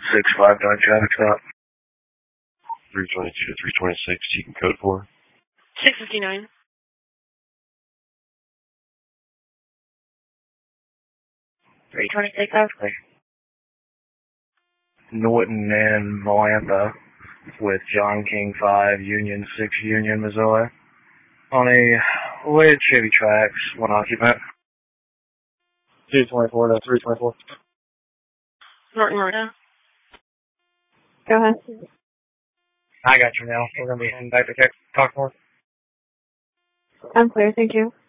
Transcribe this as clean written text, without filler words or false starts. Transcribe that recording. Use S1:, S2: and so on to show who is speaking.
S1: 659 traffic stop.
S2: 322 to 326, you can code for.
S3: 659.
S1: Norton and Malantha with John King 5, Union 6, Union, Missouri. On a red Chevy Trax, one occupant. 224 to 324.
S3: Norton Road.
S4: Go ahead.
S1: I got you now. We're going to be heading back to Cockmore.
S4: I'm clear, thank you.